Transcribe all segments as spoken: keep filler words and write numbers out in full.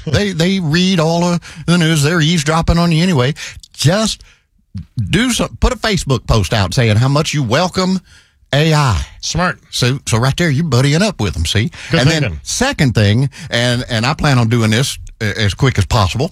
they they read all of the news. They're eavesdropping on you anyway. Just do some, put a Facebook post out saying how much you welcome A I. Smart. So so right there, you're buddying up with them, see? Good and thinking. then second thing, and, and I plan on doing this as quick as possible,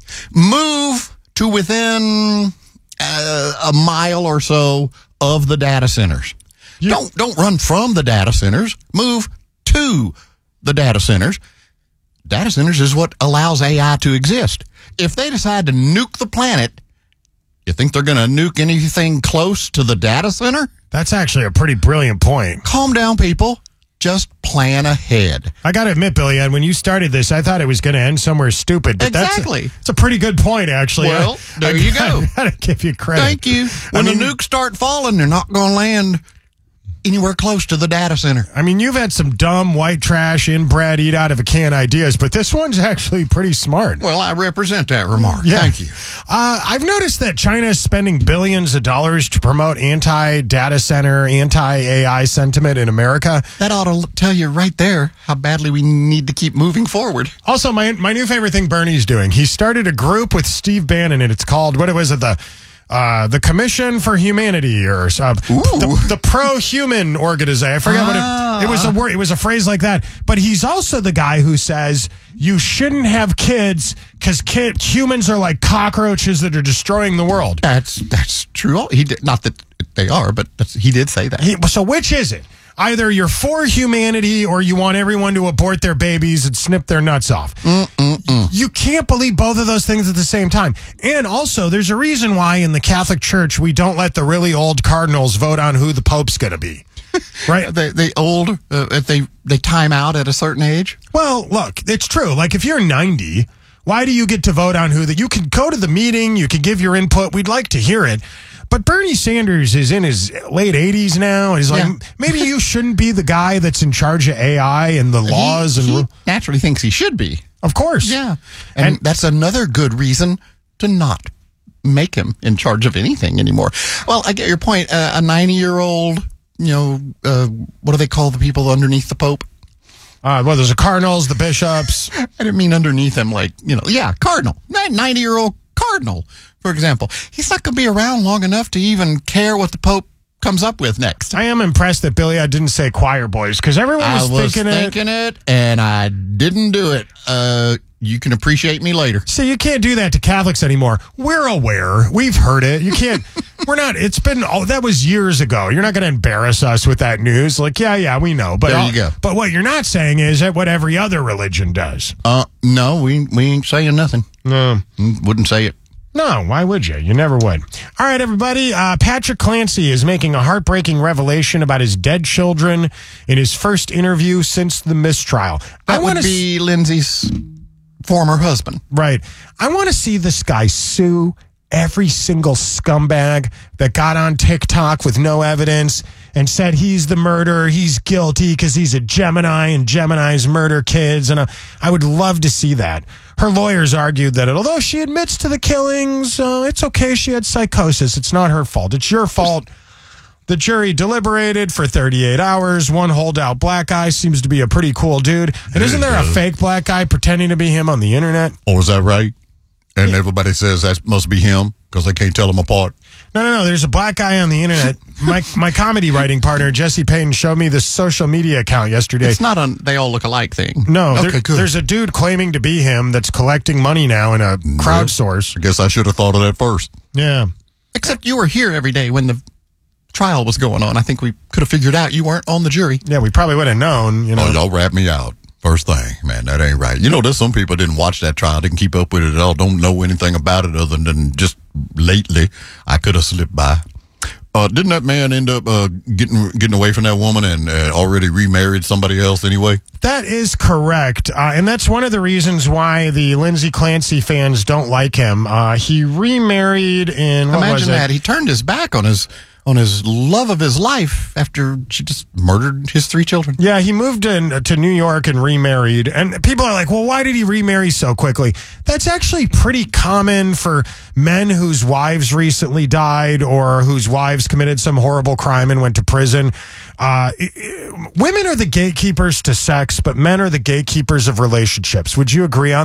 move to within uh, a mile or so of the data centers. You, don't don't run from the data centers. Move to the data centers. Data centers is what allows A I to exist. If they decide to nuke the planet, you think they're going to nuke anything close to the data center? That's actually a pretty brilliant point. Calm down, people. Just plan ahead. I got to admit, Billy, Ed, when you started this, I thought it was going to end somewhere stupid. But Exactly. That's a, it's a pretty good point, actually. Well, I, there I, you go. I got to give you credit. Thank you. When I mean, the nukes start falling, they're not going to land anywhere close to the data center. I mean, you've had some dumb, white trash, inbred, eat out of a can ideas, but this one's actually pretty smart. Well, I represent that remark. Yeah. Thank you. Uh, I've noticed that China is spending billions of dollars to promote anti-data center, anti-A I sentiment in America. That ought to tell you right there how badly we need to keep moving forward. Also, my my new favorite thing Bernie's doing, he started a group with Steve Bannon, and it's called, what was it, the... Uh, the Commission for Humanity, or uh, the, the Pro-Human Organization. I forget ah. what it, it was. A word. It was a phrase like that. But he's also the guy who says you shouldn't have kids because kid humans are like cockroaches that are destroying the world. That's that's true. He did, not that they are, but that's, he did say that. He, so which is it? Either you're for humanity or you want everyone to abort their babies and snip their nuts off. Mm-mm-mm. You can't believe both of those things at the same time. And also, there's a reason why in the Catholic Church we don't let the really old cardinals vote on who the Pope's going to be. Right? they they old, uh, they, they time out at a certain age? Well, look, it's true. Like, if you're ninety, why do you get to vote on who that? You can go to the meeting, you can give your input. We'd like to hear it. But Bernie Sanders is in his late eighties now. And he's like, yeah. maybe you shouldn't be the guy that's in charge of A I and the laws. He, and he naturally thinks he should be. Of course. Yeah. And, and that's another good reason to not make him in charge of anything anymore. Well, I get your point. Uh, a ninety-year-old, you know, uh, what do they call the people underneath the Pope? Uh, well, there's the cardinals, the bishops. I didn't mean underneath them like, you know, yeah, cardinal. ninety-year-old cardinal, for example. He's not going to be around long enough to even care what the Pope comes up with next. I am impressed that Billy I didn't say choir boys, because everyone was, I was thinking, thinking it. it, and I didn't do it. Uh, you can appreciate me later. See, you can't do that to Catholics anymore. We're aware. We've heard it. You can't. We're not. It's been. Oh, that was years ago. You're not going to embarrass us with that news. Like, yeah, yeah, we know. But there you go. But what you're not saying is that what every other religion does. Uh, no, we we ain't saying nothing. No, wouldn't say it. No, why would you? You never would. All right, everybody. Uh, Patrick Clancy is making a heartbreaking revelation about his dead children in his first interview since the mistrial. That I would be s- Lindsay's former husband. Right. I want to see this guy sue every single scumbag that got on TikTok with no evidence and said he's the murderer, he's guilty because he's a Gemini and Geminis murder kids. And uh, I would love to see that. Her lawyers argued that although she admits to the killings, uh, it's okay. She had psychosis. It's not her fault. It's your fault. The jury deliberated for thirty-eight hours. One holdout black guy seems to be a pretty cool dude. And isn't there a fake black guy pretending to be him on the internet? Oh, is that right? And yeah. Everybody says that must be him because they can't tell them apart. No, no, no. There's a black guy on the internet. My my comedy writing partner, Jesse Payton, showed me this social media account yesterday. It's not a they all look alike thing. No. Okay, there, good. There's a dude claiming to be him that's collecting money now in a crowdsource. I guess I should have thought of that first. Yeah. Except you were here every day when the trial was going on. I think we could have figured out you weren't on the jury. Yeah, we probably would have known. You know. Oh, y'all wrap me out. First thing, man, that ain't right. You know, there's some people didn't watch that trial, didn't keep up with it at all, don't know anything about it other than just lately I could have slipped by. Uh, didn't that man end up uh, getting getting away from that woman and uh, already remarried somebody else anyway? That is correct. Uh, and that's one of the reasons why the Lindsay Clancy fans don't like him. Uh, he remarried in, what Imagine was it? that. He turned his back on his on his love of his life after she just murdered his three children. Yeah, he moved in to New York and remarried. And people are like, well, why did he remarry so quickly? That's actually pretty common for men whose wives recently died or whose wives committed some horrible crime and went to prison. Uh, women are the gatekeepers to sex, but men are the gatekeepers of relationships. Would you agree on